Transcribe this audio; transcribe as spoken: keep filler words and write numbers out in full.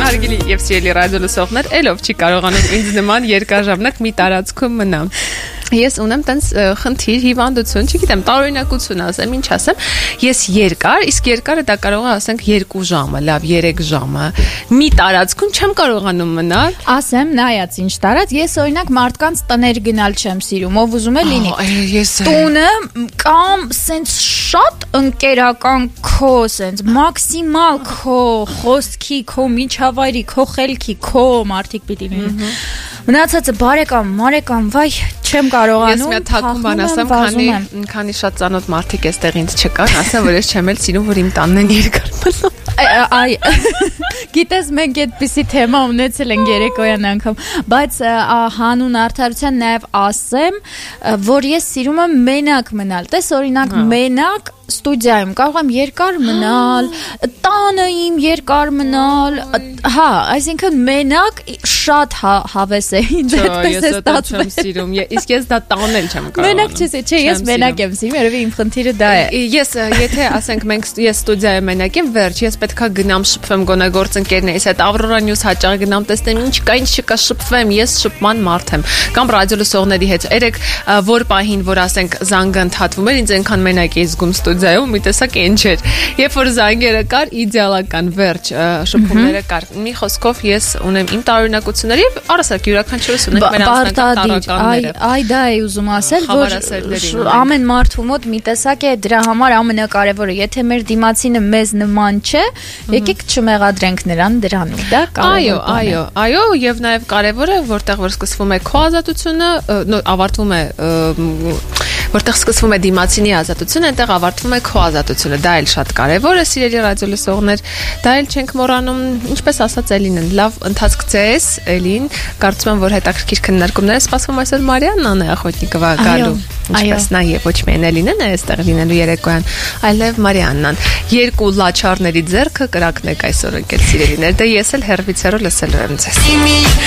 Հարգելի եւ սիրելի ռադիո լսողներ, ելով չի կարողանում ինձ նման երկար ժամանակ մի տարածքում մնամ։ Ես ունեմ տենց խնդիր, հիվանդություն, չգիտեմ, տարօրինակություն ասեմ, ինչ ասեմ։ Ես երկար, իսկ երկարը դա կարող է ասենք երկու ժամը, լավ, երեք ժամը։ Մի տարածքում չեմ կարողանում մնալ։ Ասեմ, նայած ինչ տարած, ես օրինակ մարդկանց տներ գնալ չեմ սիրում, ով ուզում է լինի։ Ես տունը կամ սենց շատ ընկերական քո, սենց մաքսիմալ քո խոսքի, քո միջավայրի, քո խելքի, քո մարդիկ պիտի լինեն։ Մնացածը բարեկամ, մարեկամ, վայ, չեմ կարողանում։ Ես մի թակում բան ասեմ, քանի քանի շատ ծանոթ մարդիկ էստեղ ինձ չկան, ասեմ, որ ես չեմ էլ սիրում, որ իմ տանն են երկար մնում։ Այ գիտես մենք այդպիսի թեմա ունեցել ենք երեկոյան անգամ, բայց հանուն արդարության նաև ասեմ, որ ես սիրում եմ մենակ մնալ։ Տես օրինակ մենակ ստուդիայում կարող եմ երկար մնալ, տանը իմ երկար մնալ, հա, այսինքն մենակ շատ հավես է, ինձ այդպես է ստացվում։ Չեմ սիրում, իսկ ես դա տանել չեմ կարող։ Մենակ չես, չէ, ես մենակ եմ սիրում, երևի իմ խնդիրը դա է։ Ես եթե ասենք մենք ես ստուդիայում մենակ եմ, վերջ, ես պետքա գնամ շփվեմ գոնե գործընկերներիս հետ, Aurora News հաճախ գնամ տեսնեմ ինչ կա, ինչ չկա, շփվեմ, ես շփման մարդ եմ, կամ ռադիո լսողների հետ։ Երեք որ պահին, որ ասենք զանգը ընդհատվում էր, ինձ այնքան մենակ էի զգում ստուդիայում, մի տեսակ ինչ էր։ Երբ որ զանգերը կար, իդեալական վերջ շփումները կար։ Մի խոսքով ես ունեմ իմ տարօրինակությունները եւ առասարակ յուրաքանչյուրս ունենք մեր անձնական տարականները։ Այ դա է ուզում ասել, որ ամեն մարդու մոտ մի տեսակ է, դրա համար ամենակարևորը, եթե մեր դիմացինը մեզ նման չէ, եկեք չմեղադրենք նրան դրանում։ Դա կարևոր է։ Այո, այո, այո, եւ նաեւ կարևորը, որտեղ որ սկսվում է քո ազատությունը, ավարտվում է որտեղ սկսվում է դիմացինի ազատությունը, այնտեղ ավարտվում է քո ազատությունը։ Դա էլ շատ կարևոր է, սիրելի ռադիո լսողներ։ Դա էլ չենք մոռանում, ինչպես ասաց Էլինեն, լավ ընթացք ձեզ, Էլին, կարծում եմ, որ հետաքրքիր քննարկումներ սպասվում այսօր Մարիաննան է ախոտնիկովա գալու։ Ինչպես նաև ոչ միայն Էլինեն է այստեղ լինելու երեկոյան, այլև Մարիաննան։ Երկու լաչարների ձեռքը կրակնեք այսօր ընկել սիրելիներ։ Դե ես էլ հերվից հեռու լսելու եմ ձեզ։